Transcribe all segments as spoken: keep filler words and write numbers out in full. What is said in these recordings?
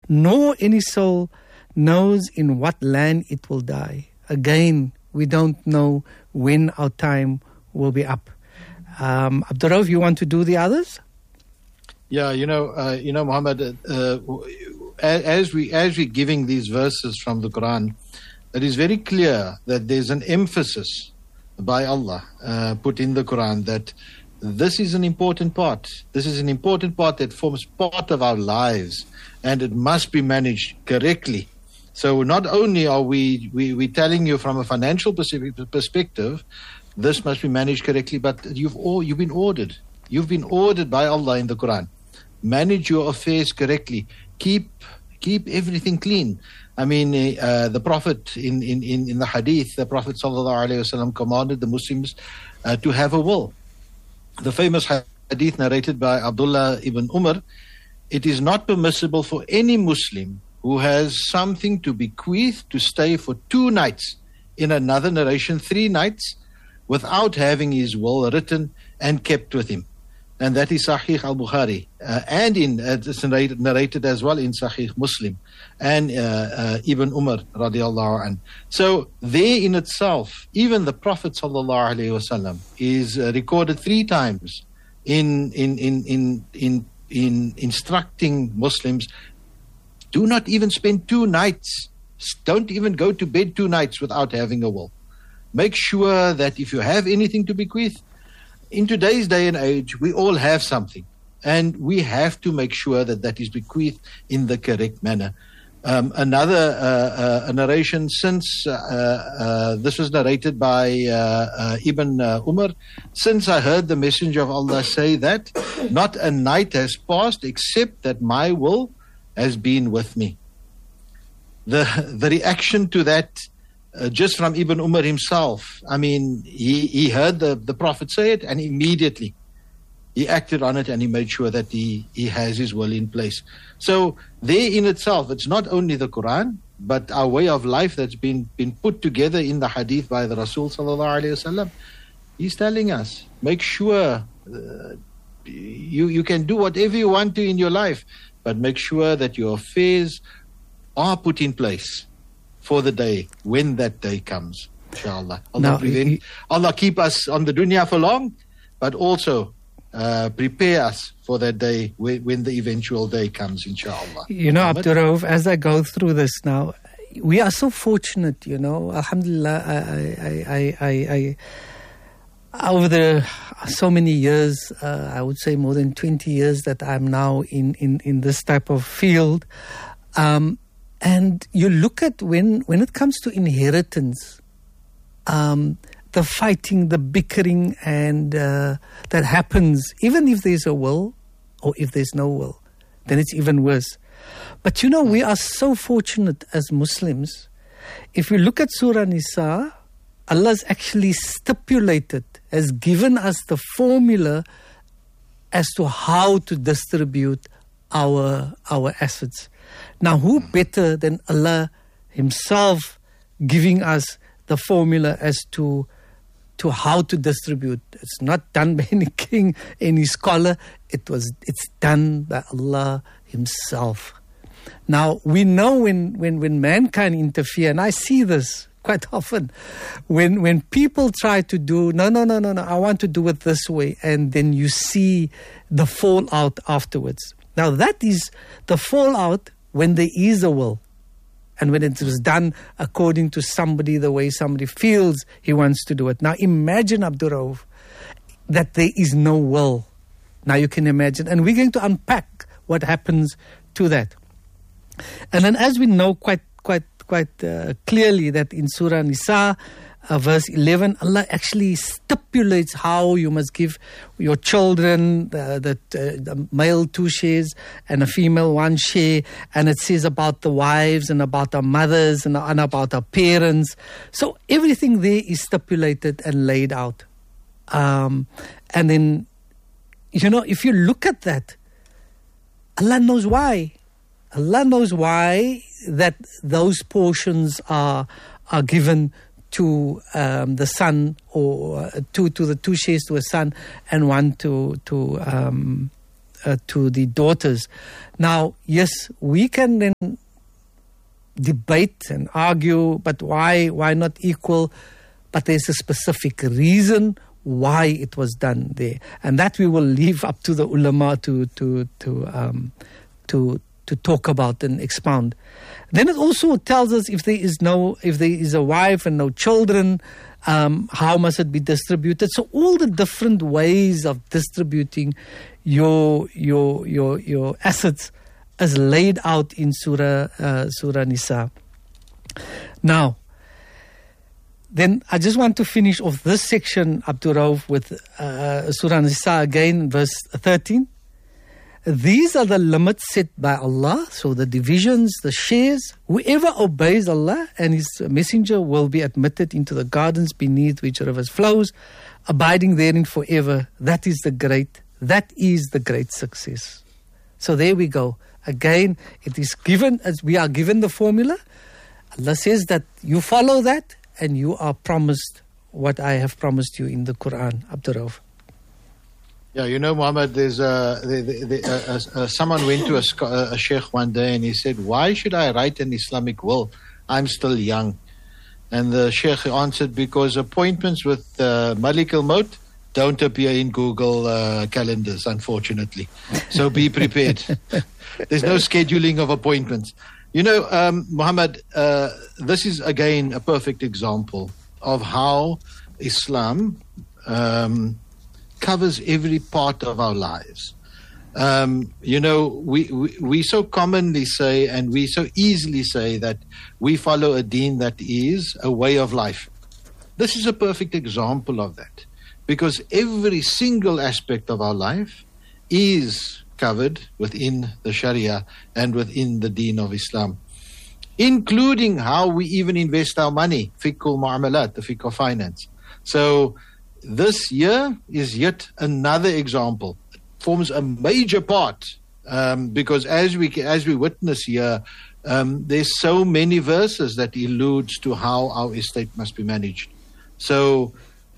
nor any soul knows in what land it will die. Again, we don't know when our time will be up. Um, Abdul Rauf, you want to do the others? Yeah, you know, uh, you know, Muhammad, uh, as we as we're giving these verses from the Quran, it is very clear that there's an emphasis by Allah uh, put in the Quran that this is an important part. This is an important part that forms part of our lives, and it must be managed correctly. So not only are we we we telling you from a financial perspective, this must be managed correctly, but you've all you've been ordered. You've been ordered by Allah in the Quran. Manage your affairs correctly. Keep keep everything clean. I mean, uh, the Prophet in, in, in, in the Hadith, the Prophet sallallahu alaihi wasallam commanded the Muslims uh, to have a will. The famous Hadith narrated by Abdullah ibn Umar: it is not permissible for any Muslim who has something to bequeath to stay for two nights. In another narration, three nights, without having his will written and kept with him. And that is Sahih al-Bukhari. Uh, and in uh, it's narrated, narrated as well in Sahih Muslim and uh, uh, Ibn Umar radiallahu anh. So there in itself, even the Prophet sallallahu alaihi wasallam is uh, recorded three times in in, in, in, in, in instructing Muslims, do not even spend two nights, don't even go to bed two nights without having a will. Make sure that if you have anything to bequeath, in today's day and age, we all have something, and we have to make sure that that is bequeathed in the correct manner. Um, another uh, uh, a narration, since uh, uh, this was narrated by uh, uh, Ibn uh, Umar, since I heard the Messenger of Allah say that, not a night has passed except that my will has been with me. The the reaction to that, Uh, just from Ibn Umar himself, I mean, he, he heard the, the Prophet say it, and immediately he acted on it, and he made sure that he, he has his will in place. So there in itself, it's not only the Quran, but our way of life that's been, been put together in the Hadith by the Rasul sallallahu alaihi wasallam. He's telling us, make sure uh, you, you can do whatever you want to in your life, but make sure that your affairs are put in place for the day, when that day comes, inshallah. Allah, Now, prevent, he, Allah keep us on the dunya for long, but also uh, prepare us for that day when, when the eventual day comes, inshallah. You know, Abdul Rauf, as I go through this now, we are so fortunate, you know, alhamdulillah, I, I, I, I, I, over the so many years, uh, I would say more than twenty years that I'm now in, in, in this type of field, um, and you look at when, when it comes to inheritance, um, the fighting, the bickering, and uh, that happens, even if there's a will or if there's no will, then it's even worse. But you know, we are so fortunate as Muslims. If we look at Surah Nisa, Allah's actually stipulated, has given us the formula as to how to distribute our our assets. Now, who better than Allah Himself giving us the formula as to to how to distribute? It's not done by any king, any scholar. It was. It's done by Allah Himself. Now, we know when, when, when mankind interfere, and I see this quite often, when when people try to do, no, no, no, no, no, I want to do it this way, and then you see the fallout afterwards. Now, that is the fallout when there is a will, and when it was done according to somebody, the way somebody feels he wants to do it. Now, imagine, Abdul Rauf, that there is no will. Now, you can imagine, and we're going to unpack what happens to that. And then, as we know quite quite quite uh, clearly, that in Surah Nisa, uh, verse eleven, Allah actually stipulates how you must give your children uh, the, uh, the male two shares and a female one share, and it says about the wives and about our mothers and, and about our parents. So everything there is stipulated and laid out. Um, and then, you know, if you look at that, Allah knows why. Allah knows why that those portions are are given to um, the son, or uh, two to the two shares to a son, and one to to um, uh, to the daughters. Now, yes, we can then debate and argue, but why why not equal? But there's a specific reason why it was done there, and that we will leave up to the ulama to to to um, to to talk about and expound. Then it also tells us if there is no if there is a wife and no children, um, how must it be distributed? So all the different ways of distributing your your your your assets is laid out in Surah uh, Surah Nisa. Now, then I just want to finish off this section, Abdul Rauf, with uh, Surah Nisa again, verse thirteen. These are the limits set by Allah, so the divisions, the shares. Whoever obeys Allah and His Messenger will be admitted into the gardens beneath which rivers flows, abiding therein forever. That is the great, that is the great success. So there we go. Again, it is given, as we are given the formula. Allah says that you follow that and you are promised what I have promised you in the Quran. Abdul Rauf. Yeah, you know, Muhammad, there's a, the, the, the, uh, uh, someone went to a, a sheikh one day and he said, why should I write an Islamic will? I'm still young. And the sheikh answered, because appointments with uh, Malik al-Maut don't appear in Google uh, calendars, unfortunately. So be prepared. There's no scheduling of appointments. You know, um, Muhammad, uh, this is again a perfect example of how Islam um, covers every part of our lives. Um, you know, we, we, we so commonly say and we so easily say that we follow a deen that is a way of life. This is a perfect example of that, because every single aspect of our life is covered within the Sharia and within the deen of Islam, including how we even invest our money, fiqh al-mu'amalat, the fiqh of finance. So this year is yet another example. It forms a major part um, because as we as we witness here, um, there's so many verses that alludes to how our estate must be managed. So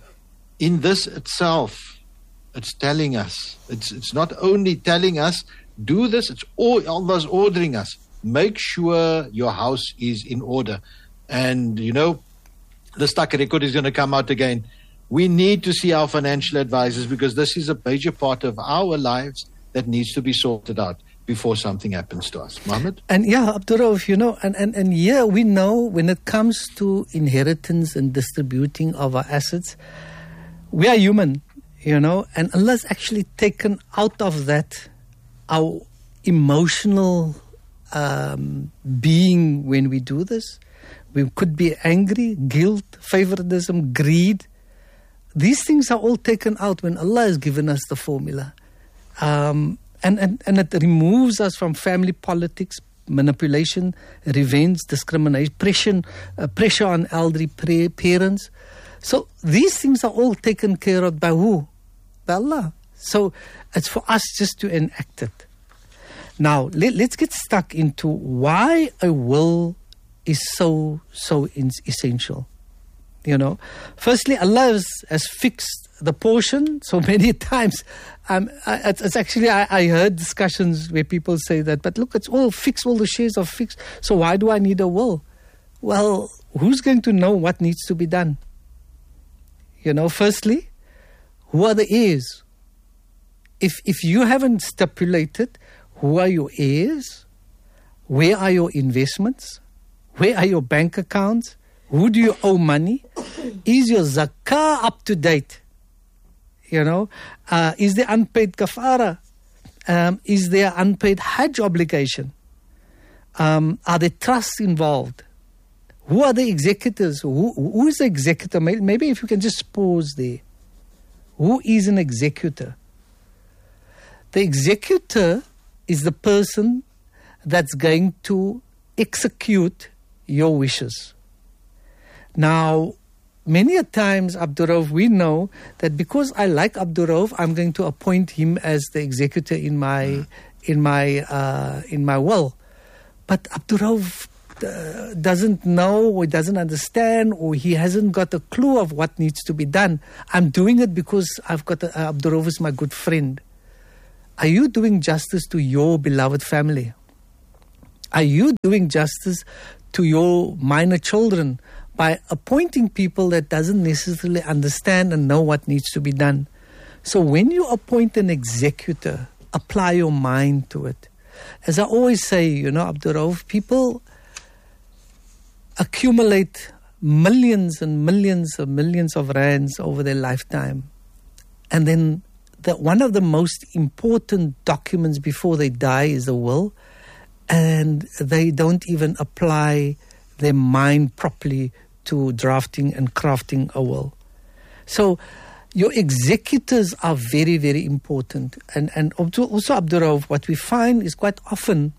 in this itself, it's telling us, it's it's not only telling us, do this, it's all, Allah's ordering us, make sure your house is in order. And, you know, the stock record is going to come out again. We need to see our financial advisors because this is a major part of our lives that needs to be sorted out before something happens to us. Mohammed? And yeah, Abdul Rauf, you know, and, and, and yeah, we know when it comes to inheritance and distributing of our assets, we are human, you know, and Allah's actually taken out of that our emotional um, being when we do this. We could be angry, guilt, favoritism, greed. These things are all taken out when Allah has given us the formula. Um, and, and, and it removes us from family politics, manipulation, revenge, discrimination, pressure, uh, pressure on elderly pra- parents. So these things are all taken care of by who? By Allah. So it's for us just to enact it. Now, let, let's get stuck into why a will is so, so in, essential. You know, firstly, Allah has, has fixed the portion so many times. Um, I, it's, it's actually, I, I heard discussions where people say that, but look, it's all fixed, all the shares are fixed. So why do I need a will? Well, who's going to know what needs to be done? You know, firstly, who are the heirs? If if you haven't stipulated who are your heirs, where are your investments, where are your bank accounts, who do you owe money, is your zakah up to date? You know, uh, is there unpaid kafara? Um, is there unpaid hajj obligation? Um, are there trusts involved? Who are the executors? Who, who is the executor? Maybe if you can just pause there. Who is an executor? The executor is the person that's going to execute your wishes. Now, many a times, Abdul Rauf, we know that because I like Abdul Rauf, I'm going to appoint him as the executor in my mm. in my uh, in my will. But Abdul Rauf uh, doesn't know or doesn't understand, or he hasn't got a clue of what needs to be done. I'm doing it because I've got a, uh, Abdul Rauf is my good friend. are you doing justice to your beloved family? Are you doing justice to your minor children by appointing people that doesn't necessarily understand and know what needs to be done? So when you appoint an executor, apply your mind to it. As I always say, you know, Abdul Rauf, people accumulate millions and millions of millions of rands over their lifetime. And then the, one of the most important documents before they die is a will. And they don't even apply their mind properly to drafting and crafting a will. So your executors are very, very important. And, and also, Abdul Rauf, what we find is quite often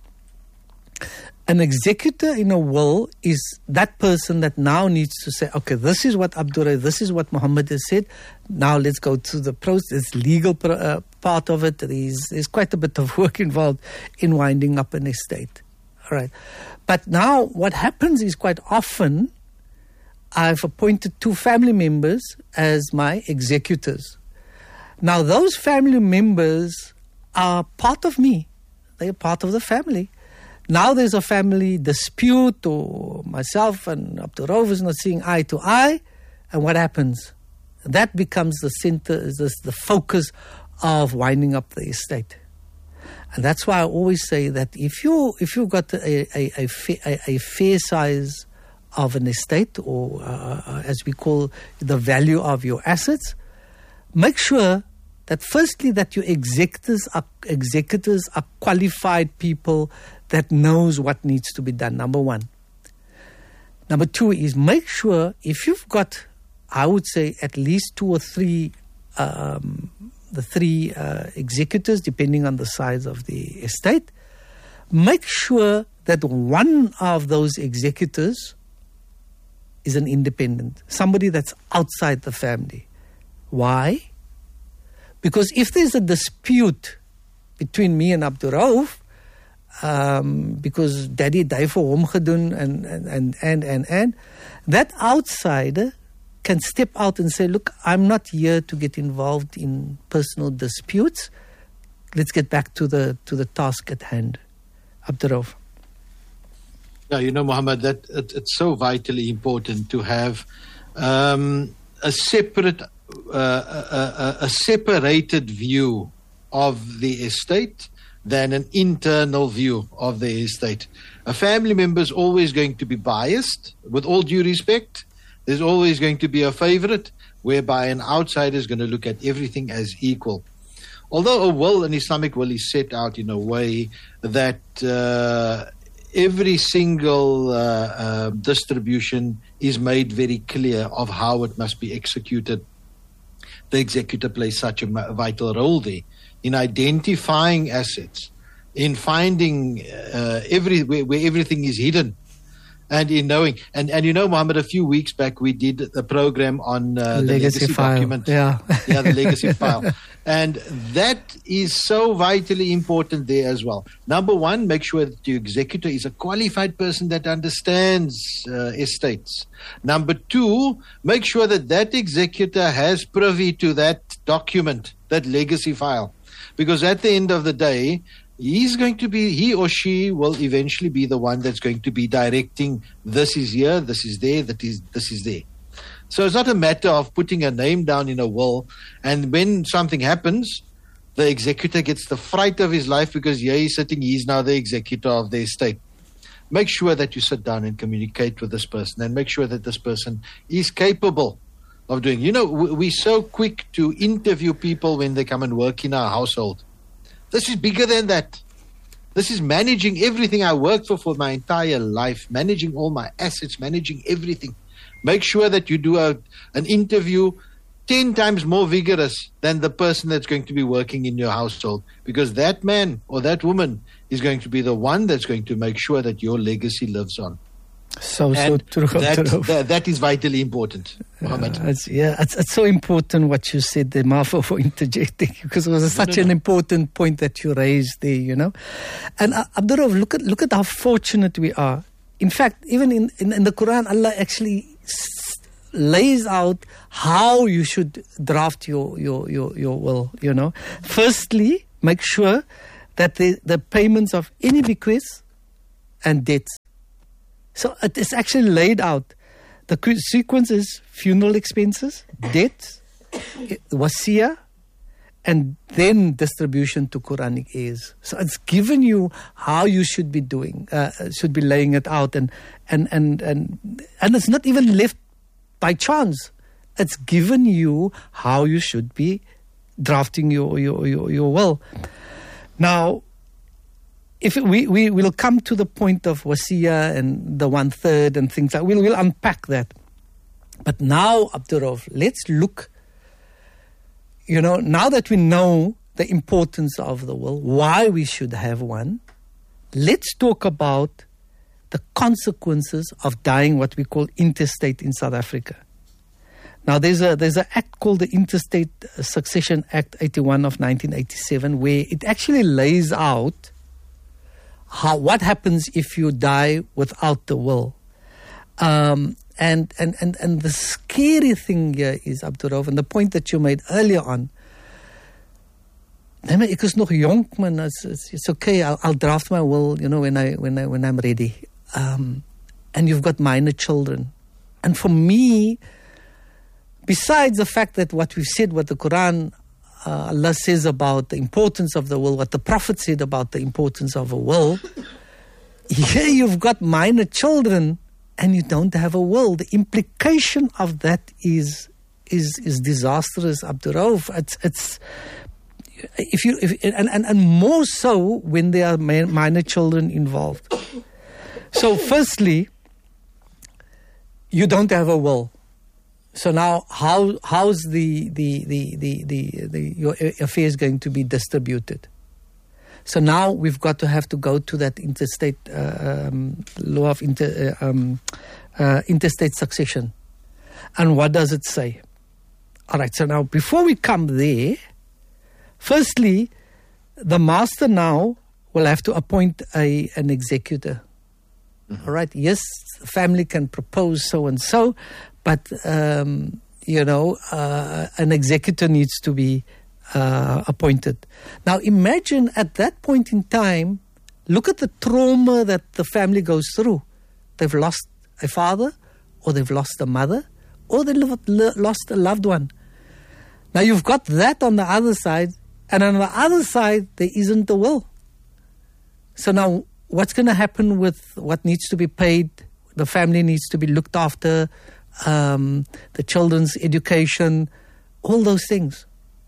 an executor in a will is that person that now needs to say, okay, this is what Abdul Rauf, this is what Muhammad has said. Now let's go to the process, legal pro, uh, part of it. There's, there's quite a bit of work involved in winding up an estate. All right. But now what happens is quite often I've appointed two family members as my executors. Now those family members are part of me. They are part of the family. Now there's a family dispute, or myself and Abdul Rauf is not seeing eye to eye, and what happens? That becomes the center, is the focus of winding up the estate. And that's why I always say that if you if you've got a a, a, a, a fair size of an estate, or uh, as we call the value of your assets, make sure that firstly that your executors are executors are qualified people that knows what needs to be done, number one. Number two is make sure if you've got, I would say, at least two or three, um, the three uh, executors, depending on the size of the estate, make sure that one of those executors is an independent, somebody that's outside the family. Why? Because if there's a dispute between me and Abdul Rauf, um, because daddy died for hom gedoen and, and, and, and, and, that outsider can step out and say, look, I'm not here to get involved in personal disputes. Let's get back to the to the task at hand. Abdul Rauf. Yeah, you know, Muhammad, that it, it's so vitally important to have um, a separate, uh, a, a, a separated view of the estate than an internal view of the estate. A family member is always going to be biased, with all due respect. There's always going to be a favorite, whereby an outsider is going to look at everything as equal. Although a will, an Islamic will, is set out in a way that uh, every single uh, uh, distribution is made very clear of how it must be executed. The executor plays such a vital role there in identifying assets, in finding uh, every where, where everything is hidden, and in knowing. And, and you know, Muhammad, a few weeks back we did a program on uh, the legacy, legacy file. document. Yeah, yeah, the legacy file. And that is so vitally important there as well. Number one, make sure that your executor is a qualified person that understands uh, estates. Number two, make sure that that executor has privy to that document, that legacy file. Because at the end of the day, he's going to be, he or she will eventually be the one that's going to be directing, this is here, this is there, that is, this is there. So it's not a matter of putting a name down in a will, and when something happens, the executor gets the fright of his life because here he's sitting, he's now the executor of the estate. Make sure that you sit down and communicate with this person, and make sure that this person is capable of doing. You know, we're so quick to interview people when they come and work in our household. This is bigger than that. This is managing everything I worked for for my entire life, managing all my assets, managing everything. Make sure that you do a, an interview ten times more vigorous than the person that's going to be working in your household, because that man or that woman is going to be the one that's going to make sure that your legacy lives on. So, and so true. That, that, that is vitally important, Muhammad. Uh, it's, yeah, it's, it's so important what you said there, Marfa, for interjecting, because it was no, such no, no. an important point that you raised there, you know. And uh, Abdul Rauf, look at, look at how fortunate we are. In fact, even in, in, in the Quran, Allah actually s- lays out how you should draft your, your, your, your will, you know. Firstly, make sure that the, the payments of any bequests and debts. So it is actually laid out. The sequence is funeral expenses, debts, wasiyah, and then distribution to Quranic heirs. So it's given you how you should be doing, uh, should be laying it out, and and and and and it's not even left by chance. It's given you how you should be drafting your your your, your will. Now, if we, we will come to the point of wasiyah and the one third and things like, we'll we'll unpack that. But now, Abdurrauf, let's look. You know, now that we know the importance of the will, why we should have one, let's talk about the consequences of dying what we call intestate in South Africa. Now, there's a there's an act called the Interstate Succession Act eighty-one of nineteen eighty-seven, where it actually lays out how what happens if you die without the will. Um, and, and, and, and the scary thing here is, Abdurrauf, and the point that you made earlier on, nee, maar ek is nog jonk, man. It's, it's, it's okay. I'll, I'll draft my will, you know, when I when I when I'm ready. Um, and you've got minor children, and for me, besides the fact that what we've said, what the Quran, uh, Allah says about the importance of the will, what the Prophet said about the importance of a will, here you've got minor children and you don't have a will. The implication of that is is is disastrous, Abdurrauf. It's it's if you if, and, and and more so when there are minor children involved. So, firstly, you don't have a will. So now, how how's the the the the the, the your affairs going to be distributed? So now we've got to have to go to that interstate uh, um, law of inter, uh, um, uh, interstate succession, and what does it say? All right. So now, before we come there, firstly, the master now will have to appoint a an executor. Mm-hmm. All right. Yes, the family can propose so and so. But, um, you know, uh, an executor needs to be uh, appointed. Now, imagine at that point in time, look at the trauma that the family goes through. They've lost a father, or they've lost a mother, or they've lost a loved one. Now, you've got that on the other side, and on the other side, there isn't a will. So now, what's going to happen with what needs to be paid? The family needs to be looked after. Um, the children's education, all those things.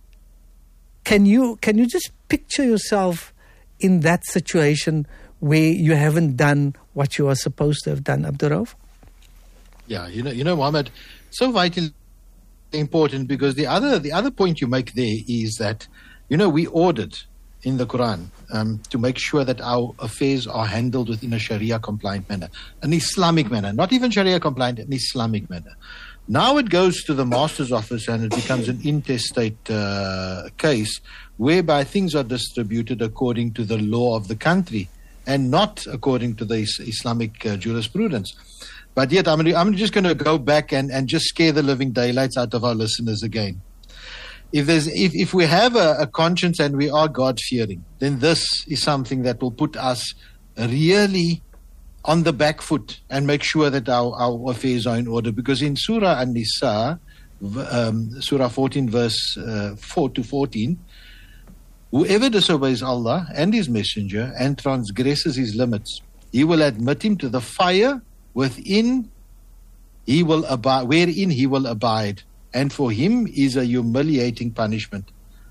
Can you can you just picture yourself in that situation where you haven't done what you are supposed to have done, Abdurrauf? Yeah, you know, you know, Mohammed, so vitally important, because the other the other point you make there is that, you know, we ordered in the Quran um, to make sure that our affairs are handled within a Sharia-compliant manner, an Islamic manner, not even Sharia-compliant, an Islamic manner. Now it goes to the master's office and it becomes an intestate uh, case whereby things are distributed according to the law of the country and not according to the Islamic uh, jurisprudence. But yet I'm, I'm just going to go back and, and just scare the living daylights out of our listeners again. If there's, if, if we have a, a conscience and we are God-fearing, then this is something that will put us really on the back foot and make sure that our, our affairs are in order. Because in Surah An-Nisa, um, Surah fourteen, verse uh, four to fourteen, whoever disobeys Allah and His Messenger and transgresses His limits, He will admit him to the fire within he will abide, wherein he will abide. And for him is a humiliating punishment.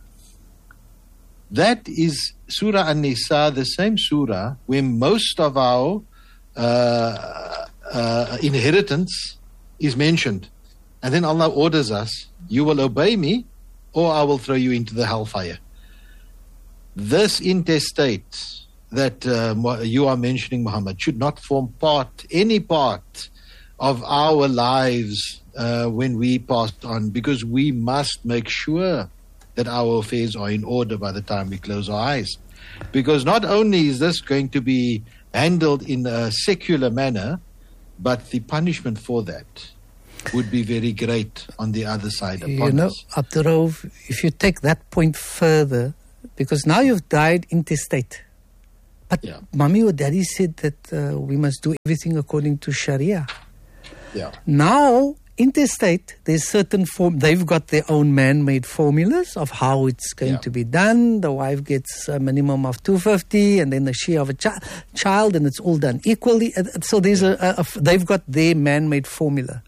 That is Surah An-Nisa, the same surah where most of our uh, uh, inheritance is mentioned. And then Allah orders us, you will obey me or I will throw you into the hellfire. This intestate that uh, you are mentioning, Muhammad, should not form part, any part of our lives uh, when we pass on, because we must make sure that our affairs are in order by the time we close our eyes. Because not only is this going to be handled in a secular manner, but the punishment for that would be very great on the other side. You know, us. Abdurrauf, if you take that point further, because now you've died intestate. But Yeah. mommy or daddy said that uh, we must do everything according to Sharia. Yeah. Now, intestate, there's certain form, they've got their own man-made formulas of how it's going Yeah. to be done. The wife gets a minimum of two hundred fifty and then the share of a chi- child, and it's all done equally. Uh, So there's a, a, a, they've got their man-made formula.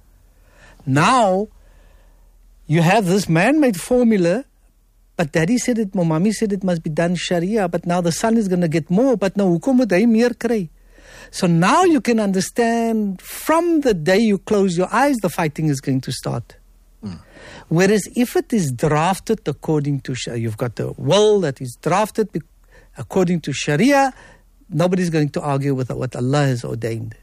Now, you have this man-made formula, but daddy said it, my mommy said it must be done Sharia, but now the son is going to get more, but now hoekom moet hy meer kry? So now you can understand from the day you close your eyes, the fighting is going to start. Mm. Whereas if it is drafted according to Sharia, you've got a will that is drafted be- according to Sharia, nobody's going to argue with what Allah has ordained.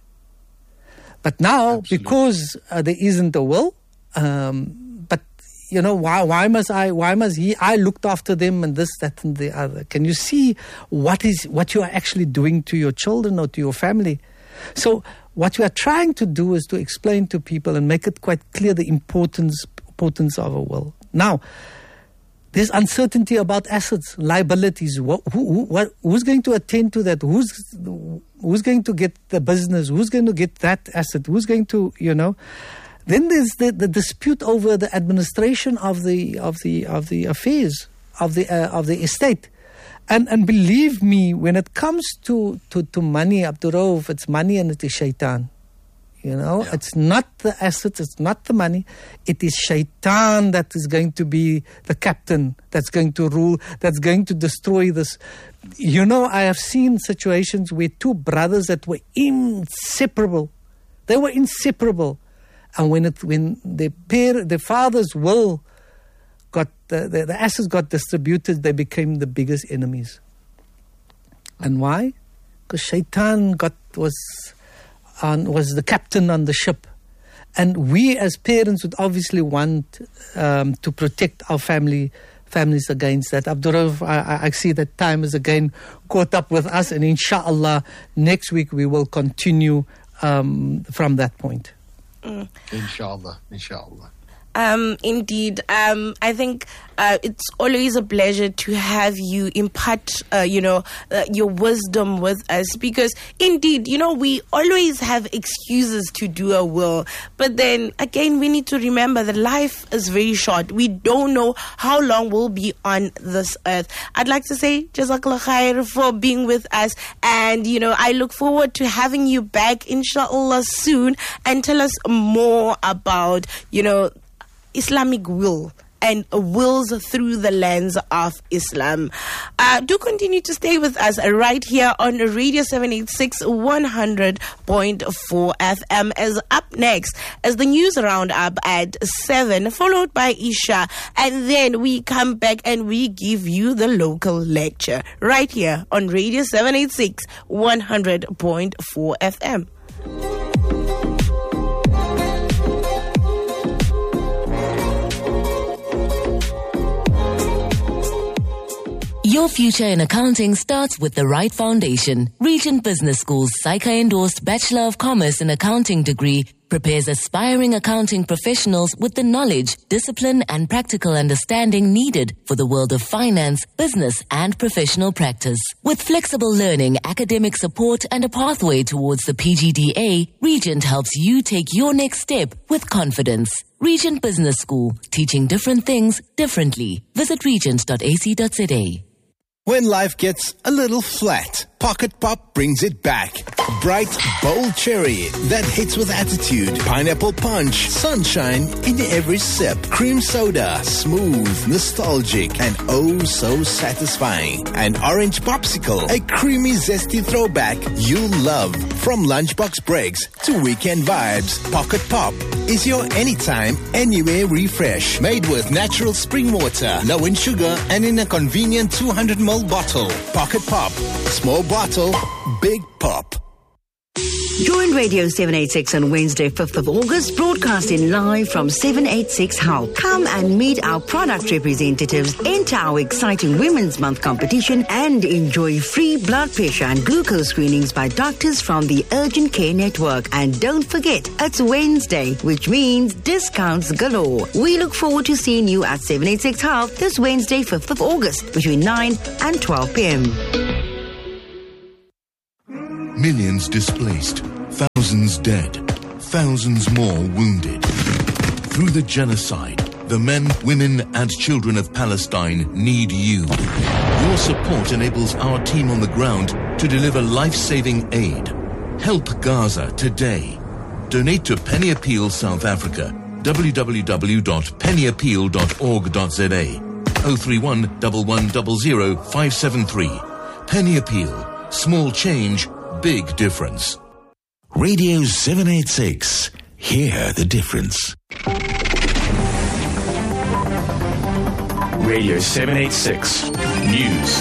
But now, Absolutely. because uh, there isn't a will, um, but you know, why why must I why must he I looked after them and this, that and the other. Can you see what is what you are actually doing to your children or to your family? So what we are trying to do is to explain to people and make it quite clear the importance importance of a will. Now, there's uncertainty about assets, liabilities. What, who, who, what, who's going to attend to that? Who's who's going to get the business? Who's going to get that asset? Who's going to, you know? Then there's the, the dispute over the administration of the of the of the affairs of the uh, of the estate, and and believe me, when it comes to to, to money, Abdurrauf, it's money and it is shaitan. You know, Yeah. It's not the assets, it's not the money. It is shaitan that is going to be the captain, that's going to rule, that's going to destroy this. You know, I have seen situations where two brothers that were inseparable, they were inseparable. And when it, when their pair, their father's will got, the, the, the assets got distributed, they became the biggest enemies. And why? Because shaitan got, was... On, was the captain on the ship. And we as parents would obviously want um, to protect our family families against that. Abdurrauf, I, I see that time is again caught up with us, and inshallah next week we will continue um, from that point. Mm. Inshallah, inshallah. Um, indeed. Um, I think uh, it's always a pleasure to have you impart, uh, you know, uh, your wisdom with us, because indeed, you know, we always have excuses to do a will. But then again, we need to remember that life is very short. We don't know how long we'll be on this earth. I'd like to say Jazakallah khair for being with us. And, you know, I look forward to having you back, inshallah, soon, and tell us more about, you know, Islamic will and wills through the lens of Islam. Uh, do continue to stay with us right here on Radio seven eighty-six one hundred point four F M. As up next as the news roundup at seven, followed by Isha, and then we come back and we give you the local lecture right here on Radio seven eighty-six one hundred point four F M. Your future in accounting starts with the right foundation. Regent Business School's S I C A-endorsed Bachelor of Commerce in Accounting degree prepares aspiring accounting professionals with the knowledge, discipline, and practical understanding needed for the world of finance, business, and professional practice. With flexible learning, academic support, and a pathway towards the P G D A, Regent helps you take your next step with confidence. Regent Business School, teaching different things differently. Visit regent dot a c dot z a. When life gets a little flat, Pocket Pop brings it back. Bright, bold cherry that hits with attitude. Pineapple punch, sunshine in every sip. Cream soda, smooth, nostalgic, and oh so satisfying. And orange popsicle, a creamy, zesty throwback you'll love. From lunchbox breaks to weekend vibes, Pocket Pop is your anytime, anywhere refresh. Made with natural spring water, low in sugar, and in a convenient two hundred milliliter bottle. Pocket Pop. Small bottle, big pop. Join Radio seven eighty-six on Wednesday, fifth of August, broadcasting live from seven eighty-six Hull. Come and meet our product representatives, enter our exciting Women's Month competition, and enjoy free blood pressure and glucose screenings by doctors from the Urgent Care Network. And don't forget, it's Wednesday, which means discounts galore. We look forward to seeing you at seven eighty-six Hull this Wednesday, fifth of August, between nine and twelve p.m. Millions displaced, thousands dead, thousands more wounded. Through the genocide, the men, women and children of Palestine need you. Your support enables our team on the ground to deliver life-saving aid. Help Gaza today. Donate to Penny Appeal South Africa. w w w dot penny appeal dot org dot z a. oh three one, one one zero zero, five seven three. Penny Appeal. Small change, big difference. Radio seven eighty-six. Hear the difference. Radio seven eighty-six News.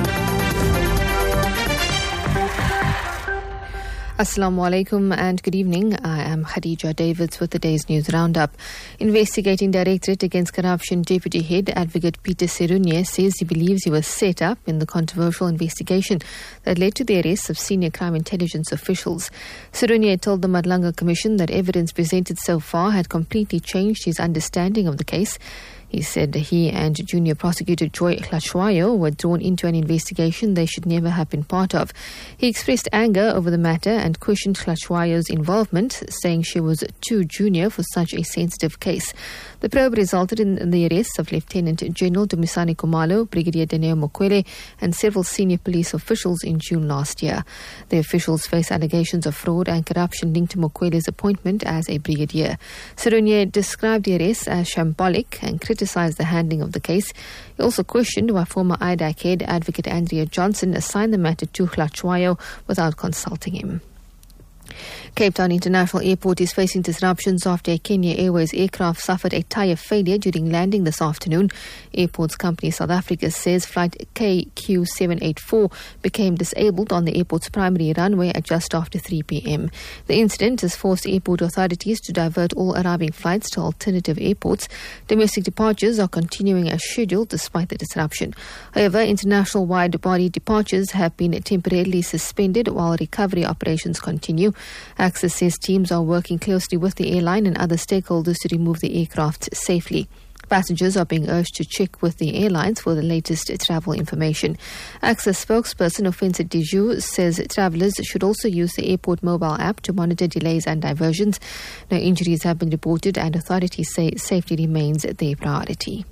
Assalamu alaikum and good evening. I am Khadija Davids with the day's news roundup. Investigating Directorate Against Corruption Deputy Head Advocate Peter Serunye says he believes he was set up in the controversial investigation that led to the arrests of senior crime intelligence officials. Serunye told the Madlanga Commission that evidence presented so far had completely changed his understanding of the case. He said he and Junior Prosecutor Joy Hlachwayo were drawn into an investigation they should never have been part of. He expressed anger over the matter and questioned Hlachwayo's involvement, saying she was too junior for such a sensitive case. The probe resulted in the arrests of Lieutenant General Dumisani Kumalo, Brigadier Daneo Mokwele and several senior police officials in June last year. The officials face allegations of fraud and corruption linked to Mokwele's appointment as a brigadier. Serunye described the arrests as shambolic and criticized the handling of the case. He also questioned why former I D A C head Advocate Andrea Johnson assigned the matter to Hlachwayo without consulting him. Cape Town International Airport is facing disruptions after a Kenya Airways aircraft suffered a tyre failure during landing this afternoon. Airports company South Africa says flight K Q seven eighty-four became disabled on the airport's primary runway at just after three p.m. The incident has forced airport authorities to divert all arriving flights to alternative airports. Domestic departures are continuing as scheduled despite the disruption. However, international wide-body departures have been temporarily suspended while recovery operations continue. Access says teams are working closely with the airline and other stakeholders to remove the aircraft safely. Passengers are being urged to check with the airlines for the latest travel information. Access spokesperson Offensive Diju says travellers should also use the airport mobile app to monitor delays and diversions. No injuries have been reported and authorities say safety remains their priority.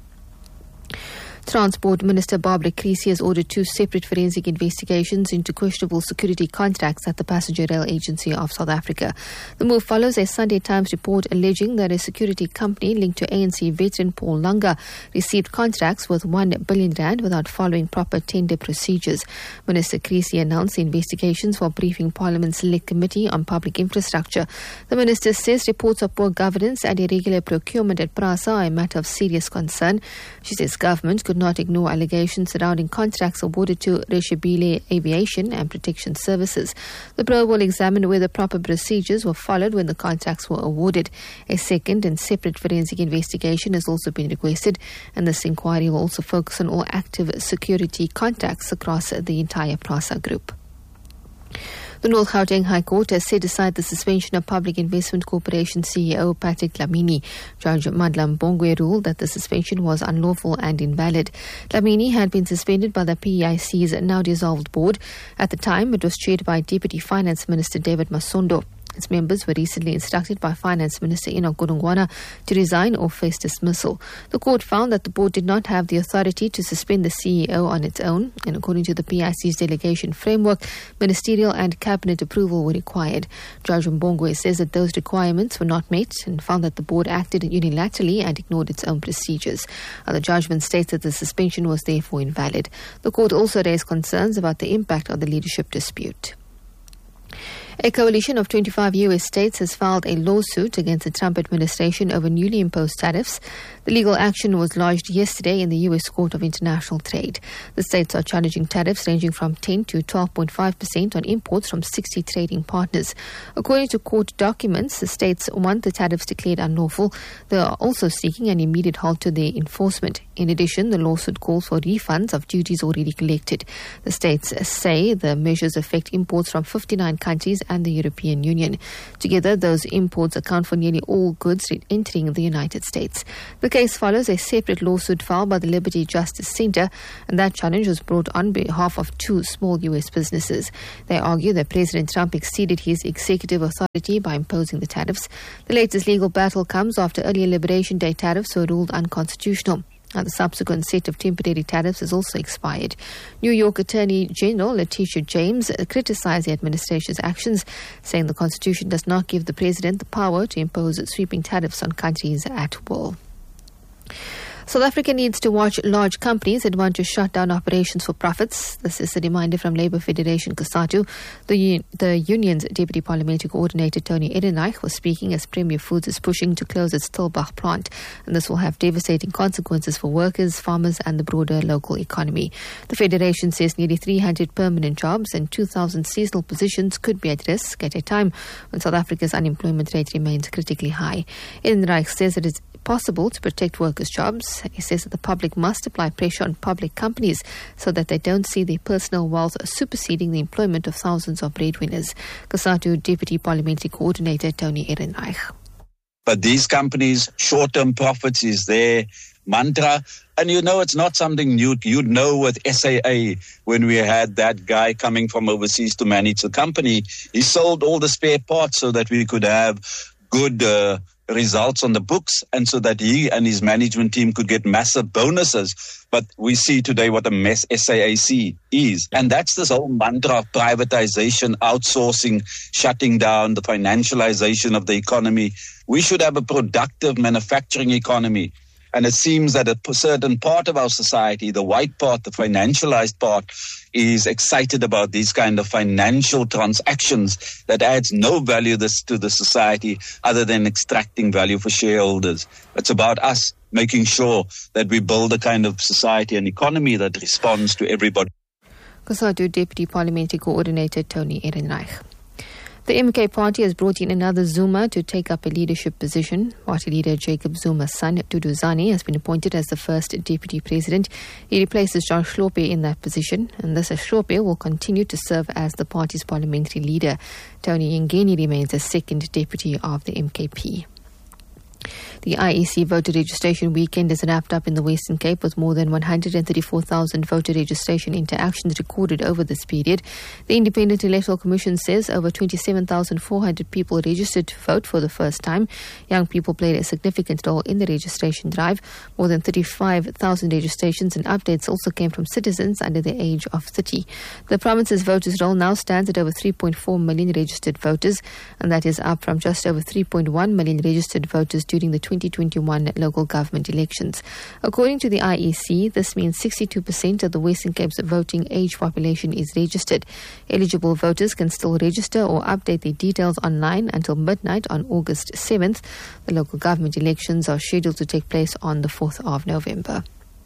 Transport Minister Barbara Creecy has ordered two separate forensic investigations into questionable security contracts at the Passenger Rail Agency of South Africa. The move follows a Sunday Times report alleging that a security company linked to A N C veteran Paul Langa received contracts worth one billion rand without following proper tender procedures. Minister Creecy announced the investigations while briefing Parliament's Select Committee on Public Infrastructure. The minister says reports of poor governance and irregular procurement at PRASA are a matter of serious concern. She says government could not ignore allegations surrounding contracts awarded to Reshabile Aviation and Protection Services. The probe will examine whether proper procedures were followed when the contracts were awarded. A second and separate forensic investigation has also been requested, and this inquiry will also focus on all active security contracts across the entire PRASA group. The North Gauteng High Court has set aside the suspension of Public Investment Corporation C E O Patrick Dlamini. Judge Madlam Bongwe ruled that the suspension was unlawful and invalid. Dlamini had been suspended by the P E I C's now dissolved board. At the time, it was chaired by Deputy Finance Minister David Masondo. Its members were recently instructed by Finance Minister Enoch Godongwana to resign or face dismissal. The court found that the board did not have the authority to suspend the C E O on its own, and according to the P I C's delegation framework, ministerial and cabinet approval were required. Judge Mbongwe says that those requirements were not met and found that the board acted unilaterally and ignored its own procedures. Uh, the judgment states that the suspension was therefore invalid. The court also raised concerns about the impact of the leadership dispute. A coalition of twenty-five U S states has filed a lawsuit against the Trump administration over newly imposed tariffs. The legal action was lodged yesterday in the U S Court of International Trade. The states are challenging tariffs ranging from ten to twelve point five percent on imports from sixty trading partners. According to court documents, the states want the tariffs declared unlawful. They are also seeking an immediate halt to their enforcement. In addition, the lawsuit calls for refunds of duties already collected. The states say the measures affect imports from fifty-nine countries and the European Union. Together, those imports account for nearly all goods entering the United States. The case follows a separate lawsuit filed by the Liberty Justice Center, and that challenge was brought on behalf of two small U S businesses. They argue that President Trump exceeded his executive authority by imposing the tariffs. The latest legal battle comes after earlier Liberation Day tariffs were ruled unconstitutional. And the subsequent set of temporary tariffs has also expired. New York Attorney General Letitia James criticized the administration's actions, saying the Constitution does not give the president the power to impose sweeping tariffs on countries at will. South Africa needs to watch large companies that want to shut down operations for profits. This is a reminder from Labour Federation COSATU. The, the union's Deputy Parliamentary Coordinator Tony Ehrenreich was speaking as Premier Foods is pushing to close its Tilbach plant, and this will have devastating consequences for workers, farmers and the broader local economy. The Federation says nearly three hundred permanent jobs and two thousand seasonal positions could be at risk at a time when South Africa's unemployment rate remains critically high. Ehrenreich says it is possible to protect workers' jobs. He says that the public must apply pressure on public companies so that they don't see their personal wealth superseding the employment of thousands of breadwinners. COSATU Deputy Parliamentary Coordinator Tony Ehrenreich. But these companies, short-term profits is their mantra. And you know, it's not something new. You know, with S A A, when we had that guy coming from overseas to manage the company, he sold all the spare parts so that we could have good uh, results on the books, and so that he and his management team could get massive bonuses. But we see today what a mess S A A C is. And that's this whole mantra of privatization, outsourcing, shutting down, the financialization of the economy. We should have a productive manufacturing economy. And it seems that a certain part of our society, the white part, the financialized part, is excited about these kind of financial transactions that adds no value this, to the society other than extracting value for shareholders. It's about us making sure that we build a kind of society and economy that responds to everybody. COSATU Deputy Parliamentary Coordinator Tony Ehrenreich. The M K party has brought in another Zuma to take up a leadership position. Party leader Jacob Zuma's son, Duduzane, has been appointed as the first deputy president. He replaces John Hlophe in that position, and thus Hlophe will continue to serve as the party's parliamentary leader. Tony Ngeni remains as second deputy of the M K P. The I E C voter registration weekend is wrapped up in the Western Cape with more than one hundred thirty-four thousand voter registration interactions recorded over this period. The Independent Electoral Commission says over twenty-seven thousand four hundred people registered to vote for the first time. Young people played a significant role in the registration drive. More than thirty-five thousand registrations and updates also came from citizens under the age of thirty. The province's voters' roll now stands at over three point four million registered voters, and that is up from just over three point one million registered voters during the twenty twenty-one local government elections. According to the I E C, this means sixty-two percent of the Western Cape's voting age population is registered. Eligible voters can still register or update their details online until midnight on August seventh. The local government elections are scheduled to take place on the fourth of November.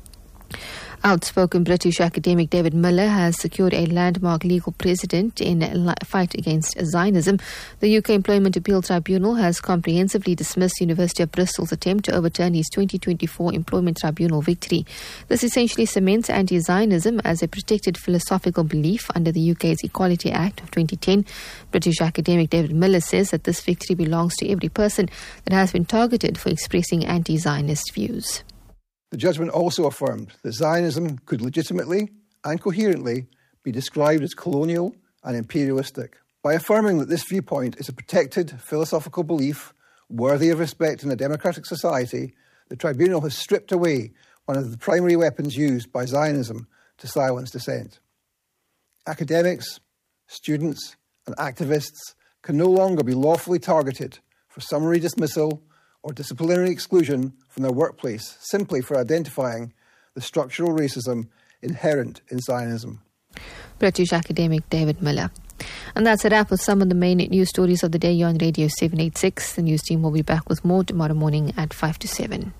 Outspoken British academic David Miller has secured a landmark legal precedent in the fight against Zionism. The U K Employment Appeal Tribunal has comprehensively dismissed University of Bristol's attempt to overturn his twenty twenty-four Employment Tribunal victory. This essentially cements anti-Zionism as a protected philosophical belief under the U K's Equality Act of twenty ten. British academic David Miller says that this victory belongs to every person that has been targeted for expressing anti-Zionist views. The judgment also affirmed that Zionism could legitimately and coherently be described as colonial and imperialistic. By affirming that this viewpoint is a protected philosophical belief worthy of respect in a democratic society, the tribunal has stripped away one of the primary weapons used by Zionism to silence dissent. Academics, students, and activists can no longer be lawfully targeted for summary dismissal or disciplinary exclusion from their workplace simply for identifying the structural racism inherent in Zionism. British academic David Miller. And that's a wrap with some of the main news stories of the day here on Radio seven eighty-six. The news team will be back with more tomorrow morning at five to seven.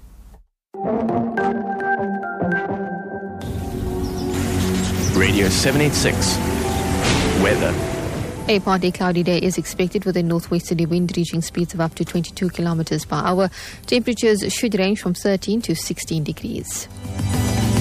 Radio seven eighty-six. Weather. A partly cloudy day is expected with a northwesterly wind reaching speeds of up to twenty-two kilometers per hour. Temperatures should range from thirteen to sixteen degrees.